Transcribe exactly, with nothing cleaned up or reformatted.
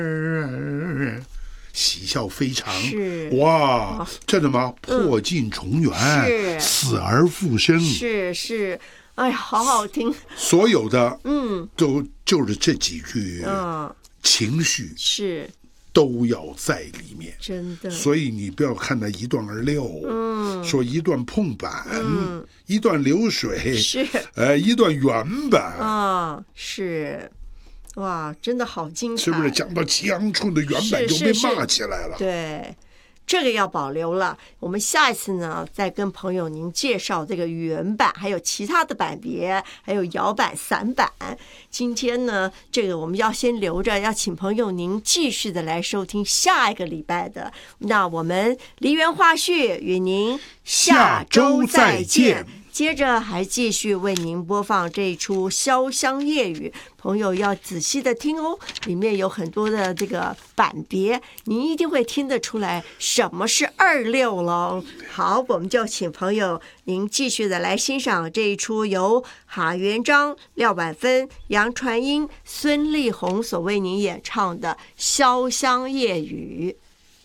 喜笑非常， 是哇，真的吗？破镜重圆， 是死而复生， 是是，哎呀，好好听。 所有的嗯， 都就是这几句， 嗯， 情绪是都要在里面， 真的。 所以你不要看那一段而溜， 嗯， 说一段碰板， 嗯， 一段流水， 是， 呃，一段原版， 啊，是。哇，真的好精彩！ 是不是讲到祁阳处的原版就被骂起来了？ 对，这个要保留了。我们下一次呢，再跟朋友您介绍这个原版，还有其他的版别，还有摇版、散版。今天呢，这个我们要先留着，要请朋友您继续的来收听下一个礼拜的。那我们梨园话絮与您下周再见。接着还继续为您播放这一出《潇湘夜雨》，朋友要仔细的听哦，里面有很多的这个版别，您一定会听得出来什么是二六喽。好，我们就请朋友您继续的来欣赏这一出由哈元璋、廖婉芬、杨传英、孙丽红所为您演唱的《潇湘夜雨》。